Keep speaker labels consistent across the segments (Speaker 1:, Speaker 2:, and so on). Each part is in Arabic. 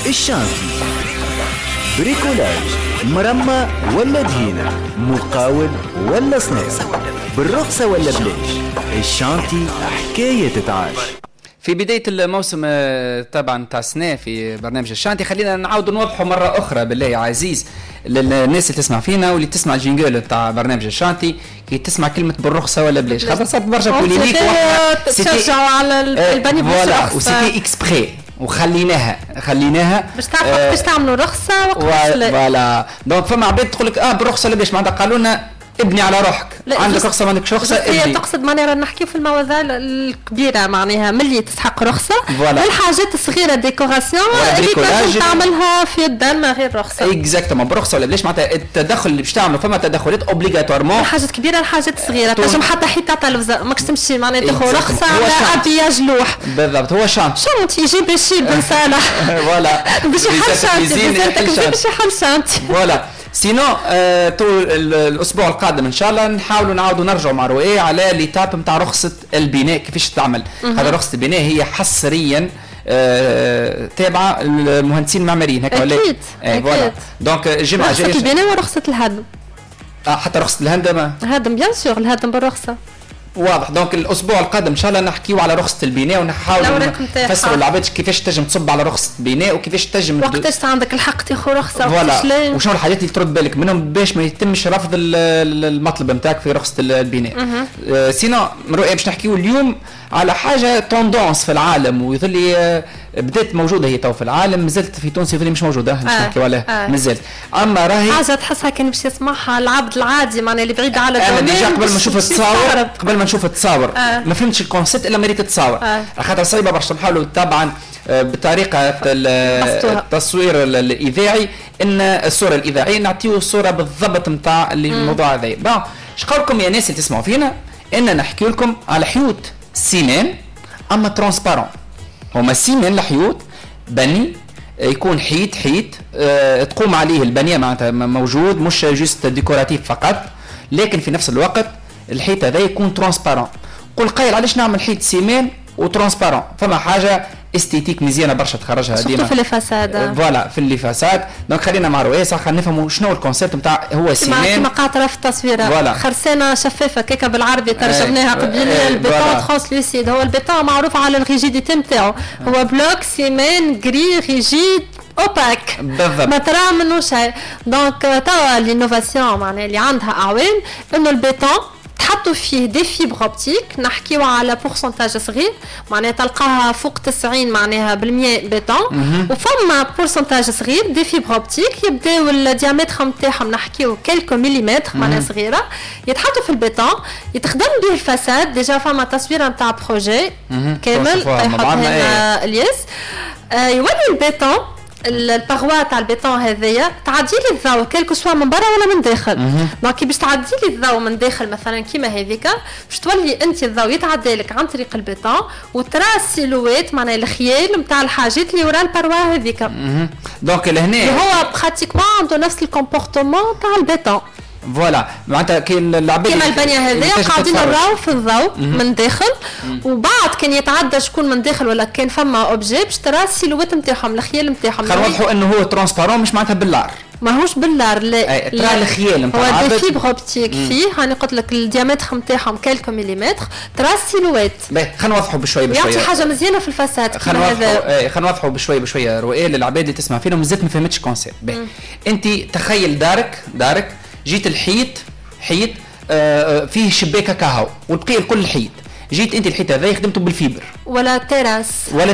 Speaker 1: الشانتي بريكولاج، مرمى ولا دهينة، مقاول ولا صناعة، بالرخصة ولا بلاش، الشانتي حكاية تتعاش.
Speaker 2: في بداية الموسم طبعا تاع السنة في برنامج الشانتي خلينا نعاود نوضحه مرة أخرى بالله يا عزيز للناس اللي تسمع فينا واللي تسمع الجينجل تاع برنامج الشانتي كي تسمع كلمة بالرخصة ولا بلاش خاطر صارت برشا بوليميك
Speaker 3: تشجعوا على البني بالرخصة
Speaker 2: وسيتي اكسبري وخليناها
Speaker 3: باش تعرفوا باش تعملوا رخصة وقت لا
Speaker 2: فوالا دونك فما عباد تقول لك بالرخصة لا بلاش معناتها قالوا لنا ابني على روحك عندك رخصة ما عندكش رخصة
Speaker 3: هي تقصد معناها نحكيو في المواضيع الكبيرة معناها ملي تسحق رخصة والحاجات الصغيرة ديكوراسيون اللي تنجم تعملها في الدار من غير رخصة
Speaker 2: اكزاكتومون برخصة ولا بلاش معناتها التدخل اللي باش تعملوا فما تدخلات اوبليغاتوارمون
Speaker 3: الحاجات كبيرة الحاجات الصغيرة تنجم حتى حيطة تلفزة ماكش تمشي معناها تاخذ رخصة على ابياج لوح
Speaker 2: بالضبط هو
Speaker 3: شانتي يجيب يشيل بن صالح
Speaker 2: فوالا
Speaker 3: باش يحل شانتي باش يحل شانتي
Speaker 2: فوالا سينو طول الاسبوع القادم ان شاء الله نحاولوا نعاودوا نرجعوا مع رؤية على ليتاب نتاع رخصه البناء كيفاش تعمل. هذا رخصه البناء هي حصريا تابعه المهندسين المعماريين هكا ولا
Speaker 3: اكيد
Speaker 2: دونك الجمعه
Speaker 3: الجايه رخصه البناء ورخصه الهدم
Speaker 2: حتى رخصه الهدم
Speaker 3: بيان سور الهدم بالرخصه
Speaker 2: واضح. دونك الاسبوع القادم ان شاء الله نحكيو على رخصه البناء ونحاولوا نفسروا للعباد كيفاش تنجم تصب على رخصه البناء وكيفاش تنجم
Speaker 3: وقتاش عندك الحق تاخذ رخصه
Speaker 2: وقتاش وشنو الحاجات اللي ترد بالك منهم باش ما يتمش رفض المطلب نتاعك في رخصه البناء. سينو رؤية باش نحكيو اليوم على حاجه توندونس في العالم ويظل بدات موجوده هي تو في العالم مازالت في تونس يظل مش موجوده مش نحكيو عليها مازالت اما راهي
Speaker 3: حاجه تحسها كان باش يسمعها العبد العادي معناها اللي بعيد على
Speaker 2: الدنيا. انا ديجا قبل ما نشوف التصاور ما فهمتش الكونسيبت الا مريت التصاور خاطر صعيبه باش نحاولوا طبعا بطريقه التصوير الاذاعي ان الصوره الاذاعيه نعطيو الصوره بالضبط نتاع الموضوع هذا. بون اش قولكم يا ناس اللي تسمعوا فينا ان نحكي لكم على حيوت سيمان اما ترانسبارون. هما سيمان الحيوت بني يكون حيط تقوم عليه البنيه معناتها موجود مش جوست ديكوراتيف فقط لكن في نفس الوقت الحيط هذا يكون ترانسبارون. قول قايل علاش نعمل حيط سيمان وترانسبارون فما حاجه استيتيك مزيانه برشا تخرجها ديما
Speaker 3: في الفساد
Speaker 2: فوالا في الفساد. دونك خلينا مع رؤية صح نفهموا شنو الكونسيبت نتاع هو سيمان
Speaker 3: كما قاطره في التصويره خرسانه شفافه كيكا بالعربي ترجمناها قبل البيتون ترانسلوسيد. هو البيتون معروف على الريجيديتي نتاعو هو بلوك سيمان غري ريجيد اوباك ما ترى منه شيء. دونك توا الانوفاسيون معناها اللي عندها اعوام انه البيتون تحطوا فيه دي فيبر اوبتيك نحكيو على بورسنتاج صغير معناها تلقاها فوق 90 معناها بالمية بيتون وفما بورسنتاج صغير دي فيبر اوبتيك يبداو الديامتر نتاعهم نحكيو كيلكو مليمتر معناها صغيره يتحطوا في البيتون يتخدم به الفساد. ديجا فما تصويره نتاع بروجي كامل يحط هنا الياس يولي البيتون الباروا تاع البيتون هذيا تعدي لي الضوء كلكو سوا من برا ولا من داخل. دونك باش تعدي لي الضوء من داخل مثلا كيما هذيك باش تولي انت الضوء يتعدى لك عن طريق البيتون وترى السيلويت معناها الخيال نتاع الحاجات اللي ورا الباروا هذيك.
Speaker 2: دونك لهنا
Speaker 3: هو براتيكمون عنده نفس الكومبورتمون تاع البيتون
Speaker 2: فوالا معناتها كاين العباد
Speaker 3: كيما البنيه هذيا قاعدين نراو في الضوء من داخل وبعد كان يتعدى شكون من داخل ولا كان فما اوبجي باش ترى السيلويت نتاعهم الخيال نتاعهم.
Speaker 2: خلينا نوضحوا انه هو ترانسبارون مش معناتها باللار
Speaker 3: ماهوش باللار لا
Speaker 2: ترى الخيال نتاع
Speaker 3: هو دي فيبر اوبتيك فيه هاني قلت لك الديامتر نتاعهم كالكو مليمتر ترى السيلويت.
Speaker 2: خلينا نوضحوا بشويه
Speaker 3: يعطي حاجه مزيانه في الفساد
Speaker 2: خلينا نوضحوا بشويه رؤيه للعباد اللي تسمع فينا ومازالت ما فهمتش الكونسيبت. انت تخيل دارك جيت الحيط فيه شباك كهو والبقيه الكل حيط جيت انت الحيط هذا خدمته بالفيبر
Speaker 3: ولا تيراس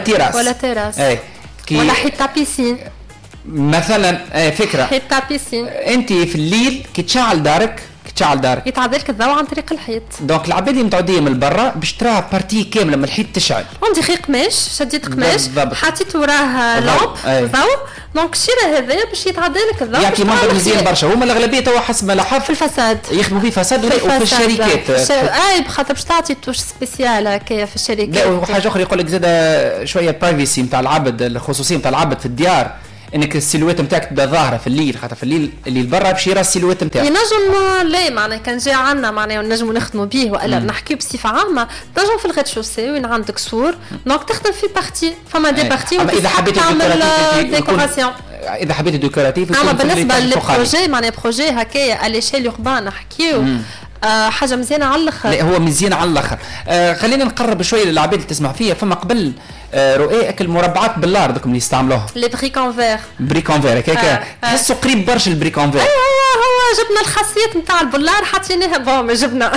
Speaker 3: ولا حيط بيسين
Speaker 2: مثلا فكره
Speaker 3: حيط بيسين.
Speaker 2: انت في الليل كي تشعل دارك
Speaker 3: يتعدى لك الضوء عن طريق الحيط.
Speaker 2: دونك العباد اللي متعوديه من برا باش تراها بارتي كامله من الحيط تشعل
Speaker 3: عندي خي قماش شديت قماش حطيت وراه لامب ضوء دونك الشيره هذايا باش يتعدى لك الضوء
Speaker 2: يعطي منظر مزيان برشا. هما الاغلبيه توا حسب ما لاحظت
Speaker 3: في الفساد
Speaker 2: يخدموا فيه فساد وفي الشركات
Speaker 3: بخاطر باش تعطي توش سبيسيال هكايا في الشركات.
Speaker 2: لا وحاجه اخرى يقول لك زاد شويه برايفسي نتاع العبد الخصوصيه نتاع العبد في الديار انك السيلويت نتاعك تبدا ظاهره في الليل، خاطر في الليل اللي برا باش يرى السيلويت نتاعك.
Speaker 3: ينجم لا معناها كان جاي عندنا معناها نجموا نخدموا به والا نحكيو بصفه عامه، تنجم في الغيت شوسي وين عندك سور دونك تخدم في بارتي فما دي بارتي
Speaker 2: اذا حبيت
Speaker 3: تعمل ديكوراسيون.
Speaker 2: اذا حبيت ديكوراتيف
Speaker 3: اما بالنسبه للبروجي معناها بروجي هكايا اليشيل يوربان نحكيو حاجه مزيانه على الاخر.
Speaker 2: لا هو مزيان على الاخر. خلينا نقرب شويه للعباد اللي تسمع فيها. فما قبل رؤيك المربعات باللار دوكم اللي يستعملوها
Speaker 3: لي بريكونفير.
Speaker 2: بريكونفير هكاكا تحسوا قريب برشا البريكونفير.
Speaker 3: هو جبنا الخاصيات نتاع البولار حطيناها بون جبنا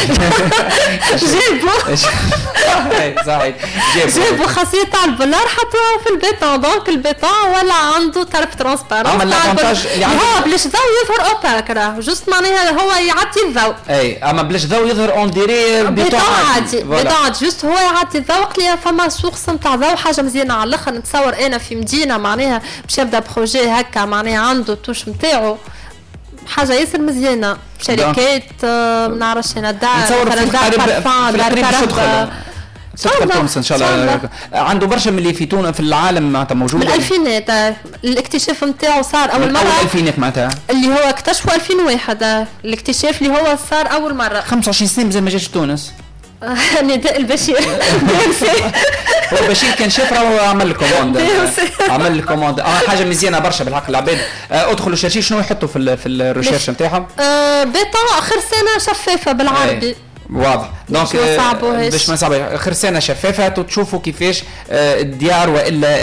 Speaker 3: جابوا
Speaker 2: صحيح
Speaker 3: جابوا خاصية تاع البولار حطوها في البيتون دونك البيتون ولا عنده طرف ترانسبارون.
Speaker 2: اما الافونتاج
Speaker 3: يعني هو بلاش ضوء يظهر اوباك راه جوست معناها هو يعطي الضوء.
Speaker 2: اي اما بلاش ضوء يظهر اون ديري
Speaker 3: بيتون عادي بيتون عادي جوست هو يعطي الضوء. وقت اللي فما سورس نتاع ضوء حاجه مزيانه على الاخر. نتصور انا في مدينه معناها باش يبدا بروجي هكا معناها عنده التوش نتاعو حاجه ياسر مزيانه. شركات ما نعرفش انا دار
Speaker 2: تدخل تونس ان شاء الله. عنده برشا من اللي في تونس في العالم معناتها موجود
Speaker 3: من الالفينات. الاكتشاف نتاعو صار اول مره.
Speaker 2: اول الالفينات معناتها
Speaker 3: اللي هو اكتشفه 2001 الاكتشاف اللي هو صار اول مره.
Speaker 2: 25 سنه مازال ما جاش تونس.
Speaker 3: نداء البشير
Speaker 2: هو البشير كان شاف راهو عمل الكوموند عمل الكوموند. حاجه مزيانه برشا بالحق العباد. ادخلوا شارشي شنو يحطوا في الريشيرش نتاعهم.
Speaker 3: بيتون خرسانه شفافه بالعربي.
Speaker 2: واضح دونك باش ما صعب خرسانه شفافه تشوفوا كيفاش الديار والا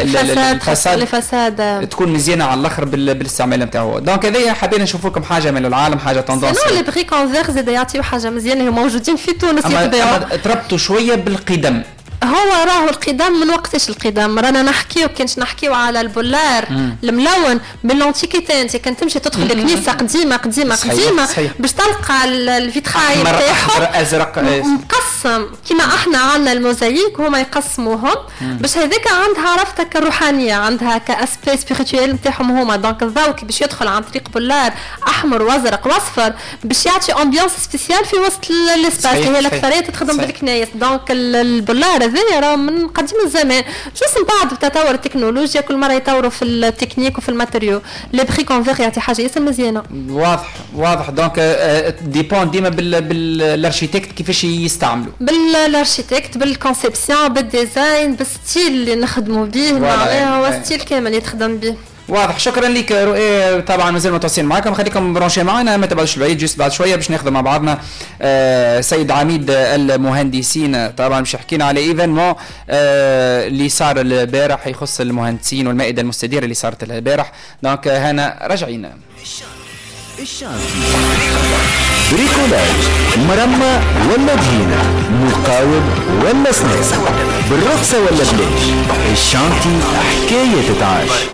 Speaker 2: الفساد تكون مزيانه على الاخر بالاستعمال نتاعو. دونك هذايا حابين نشوفوا لكم حاجه من العالم حاجه توندونس.
Speaker 3: سينو لي بريكونفير زاد يعطيو حاجه مزيانه موجودين في تونس يتباعوا.
Speaker 2: تربطوا شويه بالقدم.
Speaker 3: هو راهو القدم من وقتاش القدم رانا نحكيو كانش نحكيو على البولار الملون من لونتيكيتي. انت كان تمشي تدخل لكنيسه قديمه باش تلقى الفيتراي
Speaker 2: نتاعهم
Speaker 3: ازرق مقسم كيما احنا عندنا الموزايك هما يقسموهم باش هذيك عندها عرفتك الروحانيه عندها كاسبي سبيريتويل نتاعهم هما. دونك الضوء باش يدخل عن طريق بولار احمر وازرق واصفر باش يعطي امبيونس سبيسيال في وسط الاسباس. هي الاكثريه تخدم بالكنايس. دونك البولار هذايا راه من قديم الزمان جوست من بعد بتطور التكنولوجيا كل مره يطوروا في التكنيك وفي الماتيريو. لي بريكونفير يعطي حاجه ياسر مزيانه.
Speaker 2: واضح دونك ديبون ديما بالارشيتكت كيفاش يستعملوا
Speaker 3: بالارشيتكت بالكونسيبسيون بالديزاين بالستيل اللي نخدموا به معناها هو ستيل كامل يتخدم به.
Speaker 2: واضح. شكرا لك رؤية. طبعا مازال متواصلين معكم خليكم برونشي معنا ما تبعدوش بعيد جست بعد شويه باش ناخذ مع بعضنا سيد عميد المهندسين. طبعا باش حكينا على ايفينمون اللي صار البارح يخص المهندسين والمائده المستديره اللي صارت البارح. دونك هنا راجعين.
Speaker 1: الشانتي بريكولاج مرمى ولا دهينة مقاول ولا صناعة بالرخصة ولا بلاش الشانتي حكاية تتعاش.